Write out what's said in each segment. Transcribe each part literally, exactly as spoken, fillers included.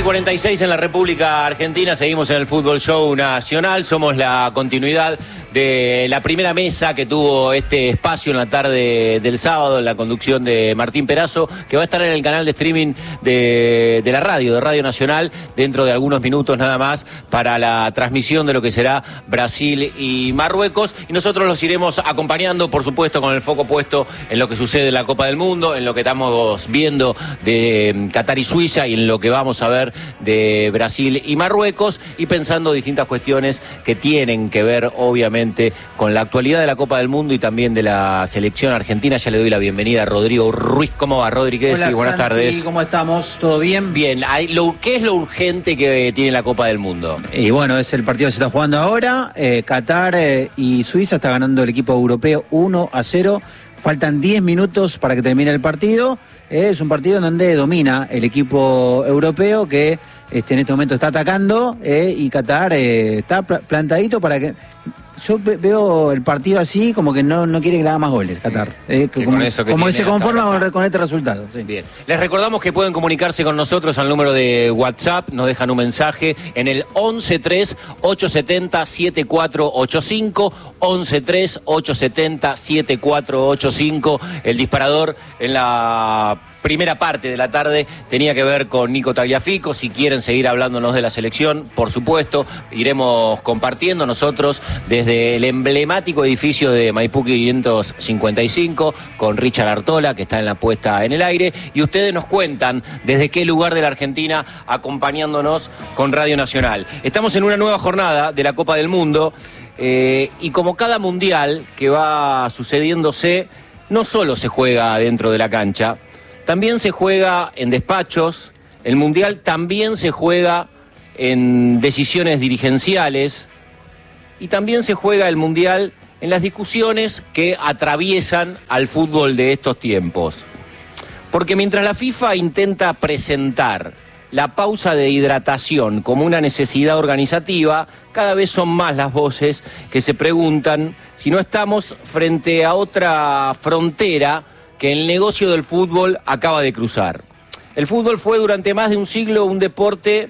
cuarenta y seis en la República Argentina, seguimos en el Fútbol Show Nacional, somos la continuidad de la primera mesa que tuvo este espacio en la tarde del sábado, en la conducción de Martín Perazo, que va a estar en el canal de streaming de, de la radio, de Radio Nacional, dentro de algunos minutos nada más, para la transmisión de lo que será Brasil y Marruecos, y nosotros los iremos acompañando, por supuesto, con el foco puesto en lo que sucede en la Copa del Mundo, en lo que estamos viendo de Qatar y Suiza, y en lo que vamos a ver de Brasil y Marruecos, y pensando distintas cuestiones que tienen que ver, obviamente, con la actualidad de la Copa del Mundo y también de la selección argentina. Ya le doy la bienvenida a Rodrigo Ruiz. ¿Cómo va, Rodri? ¿Qué decís? Buenas Santi, tardes. ¿Cómo estamos? ¿Todo bien? Bien. Lo, ¿Qué es lo urgente que tiene la Copa del Mundo? Y bueno, es el partido que se está jugando ahora. Eh, Qatar eh, y Suiza está ganando el equipo europeo uno a cero. Faltan diez minutos para que termine el partido. Eh, es un partido en donde domina el equipo europeo que este, en este momento está atacando eh, y Qatar eh, está plantadito para que... Yo veo el partido así, como que no, no quiere que le haga más goles, Qatar. Eh, que como que como se conforma con, con este resultado. Sí. Bien. Les recordamos que pueden comunicarse con nosotros al número de WhatsApp, nos dejan un mensaje en el once tres ocho siete cero siete cuatro ocho cinco, once tres ocho siete cero siete cuatro ocho cinco. El disparador en la primera parte de la tarde tenía que ver con Nico Tagliafico. Si quieren seguir hablándonos de la selección, por supuesto, iremos compartiendo nosotros desde el emblemático edificio de Maipú quinientos cincuenta y cinco con Richard Artola, que está en la puesta en el aire, y ustedes nos cuentan desde qué lugar de la Argentina acompañándonos con Radio Nacional. Estamos en una nueva jornada de la Copa del Mundo eh, y como cada mundial que va sucediéndose, no solo se juega dentro de la cancha, también se juega en despachos. El Mundial también se juega en decisiones dirigenciales y también se juega el Mundial en las discusiones que atraviesan al fútbol de estos tiempos. Porque mientras la FIFA intenta presentar la pausa de hidratación como una necesidad organizativa, cada vez son más las voces que se preguntan si no estamos frente a otra frontera que el negocio del fútbol acaba de cruzar. El fútbol fue durante más de un siglo un deporte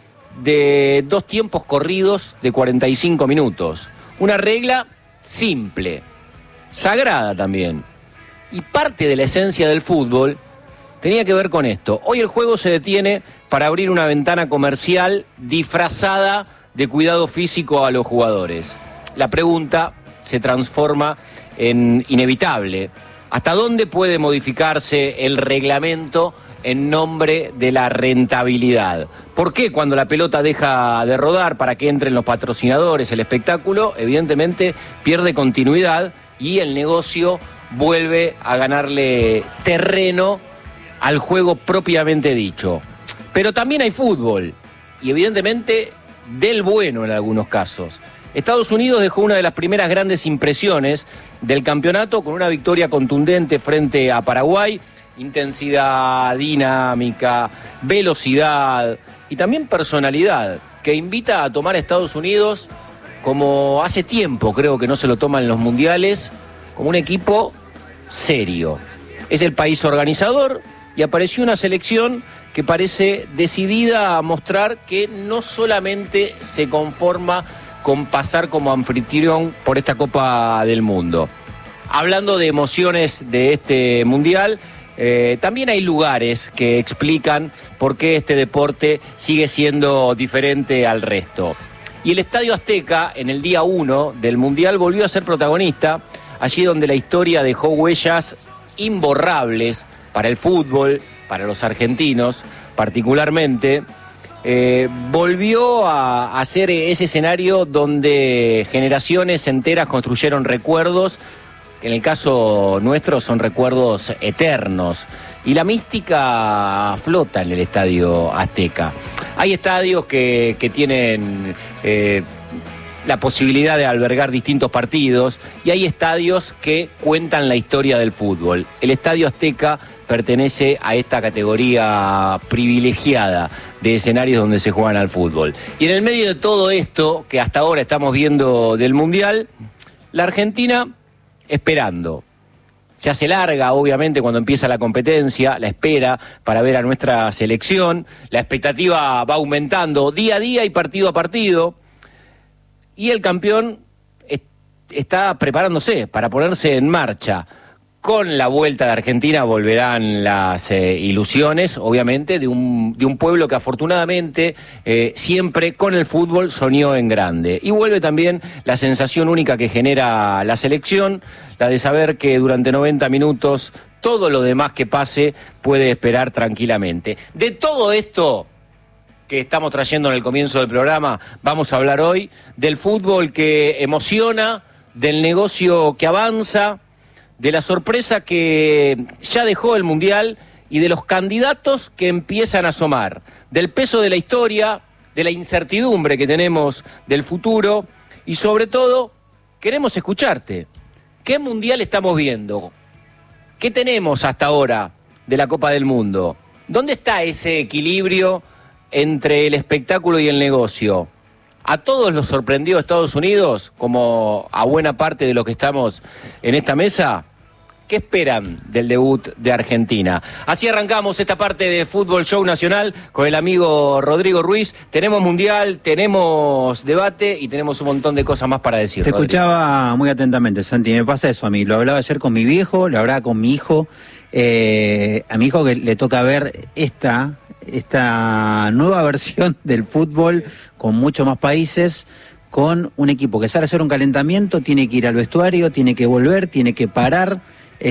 de dos tiempos corridos de cuarenta y cinco minutos. Una regla simple, sagrada también. Y parte de la esencia del fútbol tenía que ver con esto. Hoy el juego se detiene para abrir una ventana comercial disfrazada de cuidado físico a los jugadores. La pregunta se transforma en inevitable. ¿Hasta dónde puede modificarse el reglamento en nombre de la rentabilidad? ¿Por qué cuando la pelota deja de rodar para que entren los patrocinadores, el espectáculo, evidentemente pierde continuidad y el negocio vuelve a ganarle terreno al juego propiamente dicho? Pero también hay fútbol y evidentemente del bueno en algunos casos. Estados Unidos dejó una de las primeras grandes impresiones del campeonato con una victoria contundente frente a Paraguay. Intensidad, dinámica, velocidad y también personalidad que invita a tomar a Estados Unidos como hace tiempo, creo que no se lo toman en los mundiales, como un equipo serio. Es el país organizador y apareció una selección que parece decidida a mostrar que no solamente se conforma con pasar como anfitrión por esta Copa del Mundo. Hablando de emociones de este Mundial, eh, también hay lugares que explican por qué este deporte sigue siendo diferente al resto. Y el Estadio Azteca, en el día uno del Mundial, volvió a ser protagonista, allí donde la historia dejó huellas imborrables para el fútbol, para los argentinos particularmente. Eh, volvió a, a ser ese escenario donde generaciones enteras construyeron recuerdos, que en el caso nuestro son recuerdos eternos, y la mística flota en el Estadio Azteca. Hay estadios que, que tienen eh, la posibilidad de albergar distintos partidos y hay estadios que cuentan la historia del fútbol. El Estadio Azteca pertenece a esta categoría privilegiada de escenarios donde se juegan al fútbol. Y en el medio de todo esto que hasta ahora estamos viendo del Mundial, la Argentina esperando, Se hace larga, obviamente, cuando empieza la competencia, la espera para ver a nuestra selección. La expectativa va aumentando día a día y partido a partido. Y el campeón est- está preparándose para ponerse en marcha. Con la vuelta de Argentina volverán las eh, ilusiones, obviamente, de un, de un pueblo que afortunadamente eh, siempre con el fútbol soñó en grande. Y vuelve también la sensación única que genera la selección, la de saber que durante noventa minutos todo lo demás que pase puede esperar tranquilamente. De todo esto que estamos trayendo en el comienzo del programa, vamos a hablar hoy del fútbol que emociona, del negocio que avanza, de la sorpresa que ya dejó el Mundial y de los candidatos que empiezan a asomar, del peso de la historia, de la incertidumbre que tenemos del futuro y sobre todo queremos escucharte. ¿Qué Mundial estamos viendo? ¿Qué tenemos hasta ahora de la Copa del Mundo? ¿Dónde está ese equilibrio entre el espectáculo y el negocio? ¿A todos los sorprendió Estados Unidos, como a buena parte de los que estamos en esta mesa? ¿Qué esperan del debut de Argentina? Así arrancamos esta parte de Fútbol Show Nacional con el amigo Rodrigo Ruiz. Tenemos Mundial, tenemos debate y tenemos un montón de cosas más para decir. Te Rodrigo. Escuchaba muy atentamente, Santi. Me pasa eso a mí. Lo hablaba ayer con mi viejo, lo hablaba con mi hijo. Eh, a mi hijo que le toca ver esta, esta nueva versión del fútbol con muchos más países, con un equipo que sale a hacer un calentamiento, tiene que ir al vestuario, tiene que volver, tiene que parar.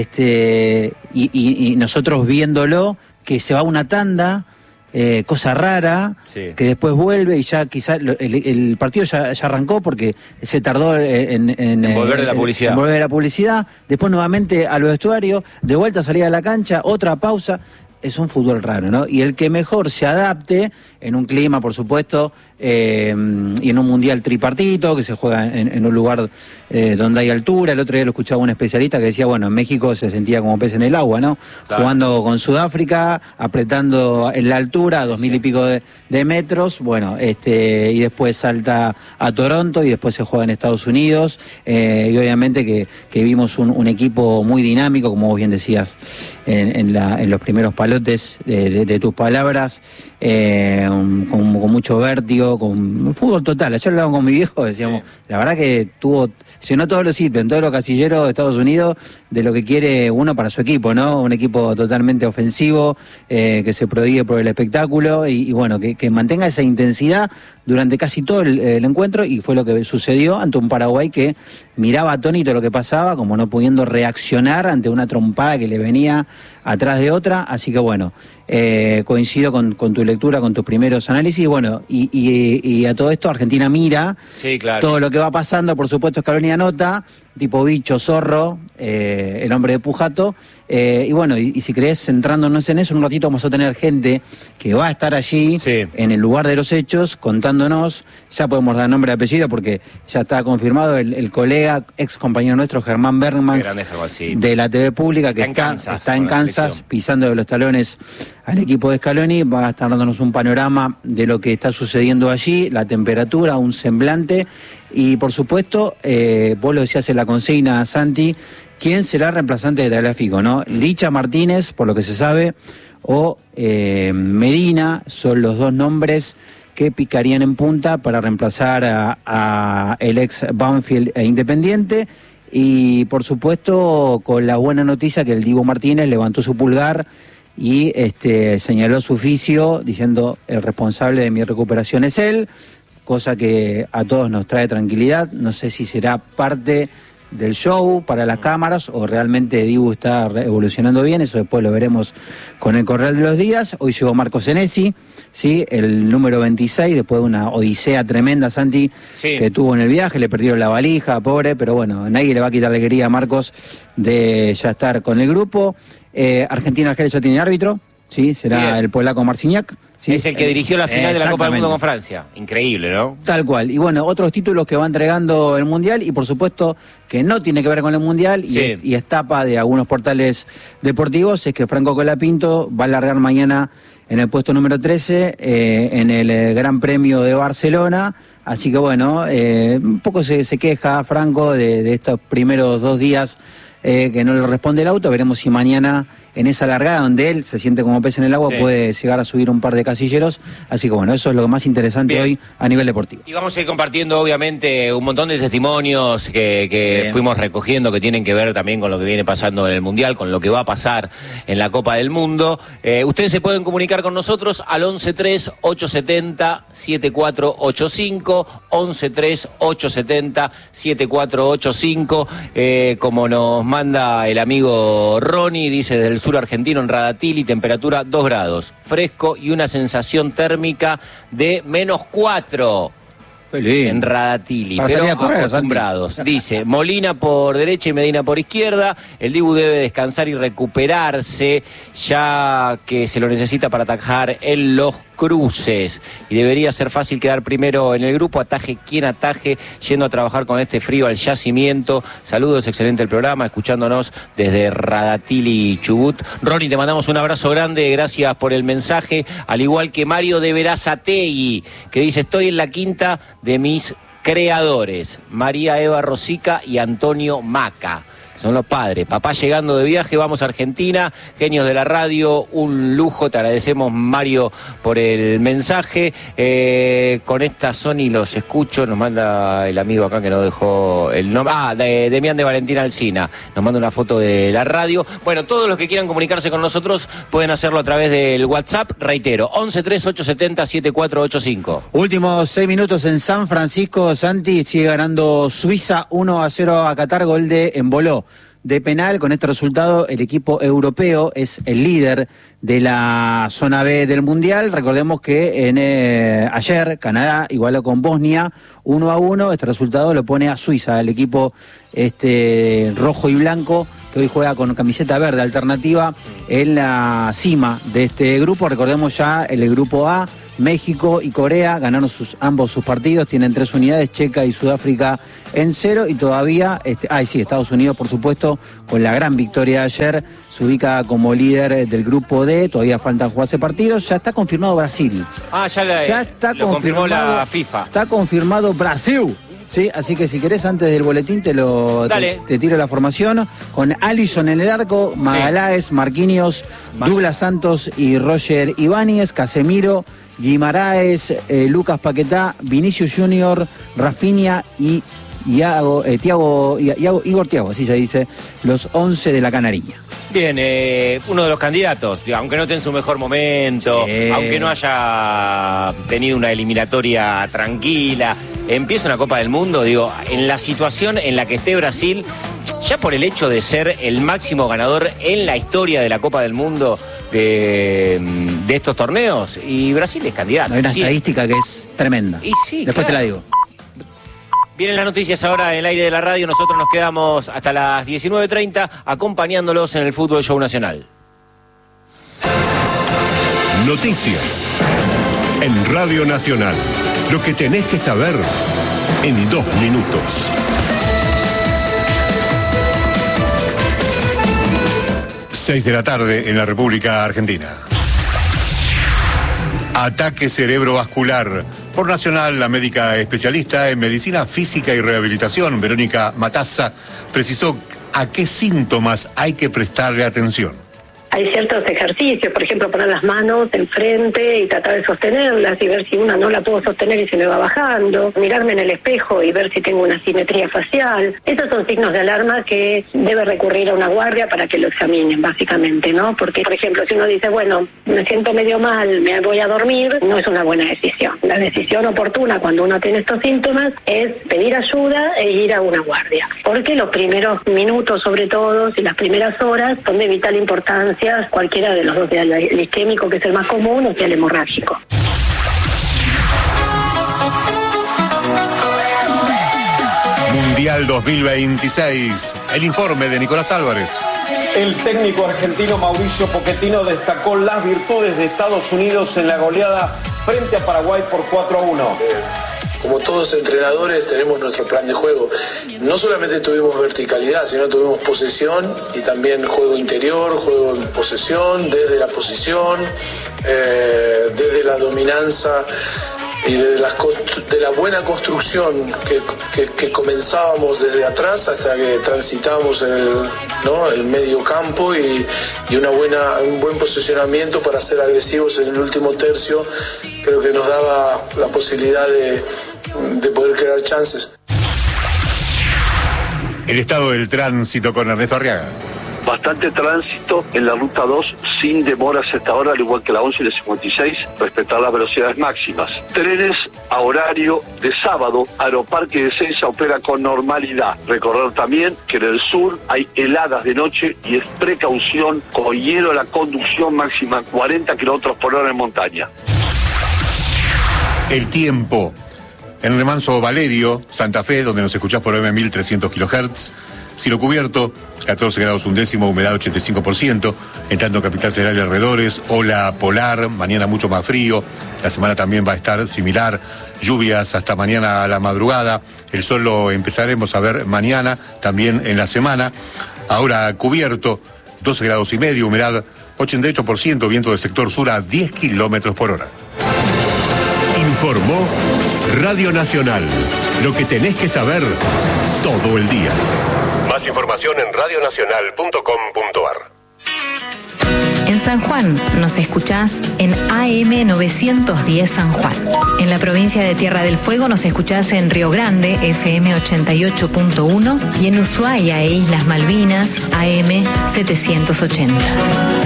Este, y, y, y nosotros viéndolo, que se va una tanda, eh, cosa rara, sí. Que después vuelve y ya quizás el, el partido ya, ya arrancó porque se tardó en, en, en volver de la en, publicidad. En volver de la publicidad, después nuevamente al vestuario, de vuelta a salir a la cancha, otra pausa. Es un fútbol raro, ¿no? Y el que mejor se adapte en un clima, por supuesto, eh, y en un mundial tripartito, que se juega en, en un lugar eh, donde hay altura. El otro día lo escuchaba un especialista que decía, bueno, en México se sentía como pez en el agua, ¿no? Claro. Jugando con Sudáfrica, apretando en la altura, a dos mil y pico de, de metros, bueno, este, y después salta a Toronto y después se juega en Estados Unidos, eh, y obviamente que, que vimos un, un equipo muy dinámico, como vos bien decías, en, en, la, en los primeros palotes de, de, de tus palabras, eh, con, con mucho vértigo, con fútbol total. Ayer hablaba con mi viejo, decíamos, sí. La verdad que tuvo, llenó todos los sitios, en todos los casilleros de Estados Unidos, de lo que quiere uno para su equipo, ¿no? Un equipo totalmente ofensivo, eh, que se prodigue por el espectáculo y, y bueno, que, que mantenga esa intensidad durante casi todo el, el encuentro, y fue lo que sucedió ante un Paraguay que miraba atónito lo que pasaba, como no pudiendo reaccionar ante una trompada que le venía atrás de otra. Así que bueno, eh, coincido con, con tu lectura, con tus primeros análisis. Bueno, y, y, y a todo esto Argentina mira, sí, claro, todo lo que va pasando. Por supuesto, Scaloni anota, tipo bicho, zorro, eh, el hombre de Pujato. Eh, y bueno, y, y si crees, centrándonos en eso, en un ratito vamos a tener gente que va a estar allí, sí, en el lugar de los hechos, contándonos. Ya podemos dar nombre y apellido porque ya está confirmado el, el colega, ex compañero nuestro, Germán Bergman, de la T V Pública, que está, está en Kansas, está en Kansas pisando de los talones al equipo de Scaloni. Va a estar dándonos un panorama de lo que está sucediendo allí, la temperatura, un semblante. Y por supuesto, eh, vos lo decías en la consigna, Santi, ¿quién será el reemplazante de Tagliafico, no? Licha Martínez, por lo que se sabe, o eh, Medina, son los dos nombres que picarían en punta para reemplazar a, a el ex Banfield e Independiente. Y por supuesto, con la buena noticia que el Dibu Martínez levantó su pulgar y este, señaló su oficio diciendo: el responsable de mi recuperación es él, cosa que a todos nos trae tranquilidad. No sé si será parte del show para las cámaras o realmente Dibu está evolucionando bien, eso después lo veremos con el correr de los días. Hoy llegó Marco Senesi, ¿sí? El número veintiséis, después de una odisea tremenda, Santi, sí, que tuvo en el viaje, le perdieron la valija, pobre, pero bueno, nadie le va a quitar la alegría a Marcos de ya estar con el grupo. eh, Argentina-Argelia ya tiene árbitro, ¿sí? Será bien el polaco Marciniak. Sí, es el que dirigió la final de la Copa del Mundo con Francia. Increíble, ¿no? Tal cual. Y bueno, otros títulos que va entregando el Mundial, y por supuesto que no tiene que ver con el Mundial, sí, y, es, y es tapa de algunos portales deportivos, es que Franco Colapinto va a largar mañana en el puesto número trece, eh, en el eh, Gran Premio de Barcelona. Así que bueno, eh, un poco se, se queja Franco de, de estos primeros dos días eh, que no le responde el auto. Veremos si mañana en esa largada donde él se siente como pez en el agua, sí, puede llegar a subir un par de casilleros. Así que bueno, eso es lo más interesante Bien. hoy a nivel deportivo. Y vamos a ir compartiendo obviamente un montón de testimonios que, que fuimos recogiendo que tienen que ver también con lo que viene pasando en el Mundial, con lo que va a pasar en la Copa del Mundo. Eh, ustedes se pueden comunicar con nosotros al once tres ocho setenta siete cuatro ocho cinco, once tres ocho setenta siete cuatro ocho cinco, eh, como nos manda el amigo Ronnie, dice desde el sur argentino en Radatili, temperatura dos grados, fresco y una sensación térmica de menos cuatro. En Radatili, Para pero correr, acostumbrados. Santi. Dice, Molina por derecha y Medina por izquierda. El Dibu debe descansar y recuperarse, ya que se lo necesita para atajar en los cruces. Y debería ser fácil quedar primero en el grupo. Ataje quien ataje, yendo a trabajar con este frío al yacimiento. Saludos, excelente el programa, escuchándonos desde Radatili, Chubut. Ronnie, te mandamos un abrazo grande, gracias por el mensaje. Al igual que Mario de Verazategui, que dice, estoy en la quinta de mis creadores, María Eva Rosica y Antonio Maca. Son los padres. Papá llegando de viaje, vamos a Argentina, genios de la radio, un lujo, te agradecemos Mario por el mensaje. Eh, con esta Sony los escucho, nos manda el amigo acá que nos dejó el nombre, ah, de Demián de Valentina Alsina, nos manda una foto de la radio. Bueno, todos los que quieran comunicarse con nosotros pueden hacerlo a través del WhatsApp, reitero, once tres ocho setenta siete cuatro ocho cinco. Últimos seis minutos en San Francisco, Santi, sigue ganando Suiza uno a cero a Qatar, gol de Emboló. De penal, con este resultado, el equipo europeo es el líder de la zona B del Mundial. Recordemos que en, eh, ayer Canadá igualó con Bosnia uno a uno. Este resultado lo pone a Suiza, el equipo este rojo y blanco, que hoy juega con camiseta verde alternativa en la cima de este grupo. Recordemos ya el grupo A, México y Corea ganaron sus, ambos sus partidos, tienen tres unidades, Checa y Sudáfrica en cero, y todavía, este, ah, sí, Estados Unidos, por supuesto, con la gran victoria de ayer, se ubica como líder del grupo D, todavía faltan jugarse partidos, ya está confirmado Brasil. Ah, ya, la, ya está lo confirmó la FIFA. Está confirmado Brasil. Sí, así que si querés, antes del boletín te lo te, te tiro la formación, con Alisson en el arco, Magaláes, sí, Marquinhos, Mar Douglas Santos y Roger Ibáñez, Casemiro, Guimaraes, eh, Lucas Paquetá, Vinicius Junior, Rafinha y Iago, eh, Thiago, Iago, Igor Thiago, así se dice, los once de la Canariña. Bien, eh, uno de los candidatos, aunque no esté en su mejor momento, sí, aunque no haya tenido una eliminatoria tranquila, empieza una Copa del Mundo, digo, en la situación en la que esté Brasil, ya por el hecho de ser el máximo ganador en la historia de la Copa del Mundo de, de estos torneos, y Brasil es candidato. Hay una sí, estadística que es tremenda. Y sí, Después claro. te la digo. Vienen las noticias ahora en el aire de la radio. Nosotros nos quedamos hasta las diecinueve treinta acompañándolos en el Fútbol Show Nacional. Noticias en Radio Nacional. Lo que tenés que saber en dos minutos. Seis de la tarde en la República Argentina. Ataque cerebrovascular. Por Nacional, la médica especialista en medicina física y rehabilitación, Verónica Matazza, precisó a qué síntomas hay que prestarle atención. Hay ciertos ejercicios, por ejemplo, poner las manos enfrente y tratar de sostenerlas y ver si una no la puedo sostener y se me va bajando, mirarme en el espejo y ver si tengo una simetría facial. Esos son signos de alarma que debe recurrir a una guardia para que lo examinen, básicamente, ¿no? Porque, por ejemplo, si uno dice, bueno, me siento medio mal, me voy a dormir, no es una buena decisión. La decisión oportuna cuando uno tiene estos síntomas es pedir ayuda e ir a una guardia. Porque los primeros minutos, sobre todo, y las primeras horas son de vital importancia, cualquiera de los dos, el isquémico, que es el más común, o sea el hemorrágico. Mundial dos mil veintiséis. El informe de Nicolás Álvarez. El técnico argentino Mauricio Pochettino destacó las virtudes de Estados Unidos en la goleada frente a Paraguay por cuatro a uno. Como todos entrenadores tenemos nuestro plan de juego. No solamente tuvimos verticalidad, sino tuvimos posesión y también juego interior, juego en posesión, desde la posición, eh, desde la dominancia y de la, de la buena construcción que, que, que comenzábamos desde atrás hasta que transitamos en el, ¿no? el medio campo y, y una buena, un buen posicionamiento para ser agresivos en el último tercio, creo que nos daba la posibilidad de, de poder crear chances. El estado del tránsito con Ernesto Arriaga. Bastante tránsito en la ruta dos sin demoras hasta ahora, al igual que la once y la cincuenta y seis, respetar las velocidades máximas. Trenes a horario de sábado, Aeroparque de Ezeiza opera con normalidad. Recordar también que en el sur hay heladas de noche y es precaución con hielo la conducción máxima cuarenta kilómetros por hora en montaña. El tiempo. En Remanso Valerio, Santa Fe, donde nos escuchás por M mil trescientos kilohertz, cielo cubierto, catorce grados un décimo, humedad ochenta y cinco por ciento, en tanto Capital Federal y alrededores, ola polar, mañana mucho más frío, la semana también va a estar similar, lluvias hasta mañana a la madrugada, el sol lo empezaremos a ver mañana, también en la semana, ahora cubierto, doce grados y medio, humedad ochenta y ocho por ciento, viento del sector sur a diez kilómetros por hora. Informó Radio Nacional, lo que tenés que saber todo el día. Más información en radio nacional punto com punto a r. En San Juan nos escuchás en A M novecientos diez San Juan. En la provincia de Tierra del Fuego nos escuchás en Río Grande, F M ochenta y ocho punto uno, y en Ushuaia e Islas Malvinas, A M setecientos ochenta.